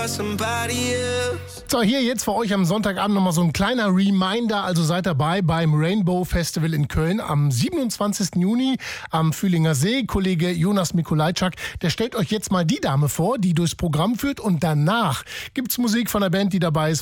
So, hier jetzt für euch am Sonntagabend nochmal so ein kleiner Reminder. Also seid dabei beim Rainbow Festival in Köln am 27. Juni am Fühlinger See. Kollege Jonas Mikolajczak, der stellt euch jetzt mal die Dame vor, die durchs Programm führt. Und danach gibt's Musik von der Band, die dabei ist.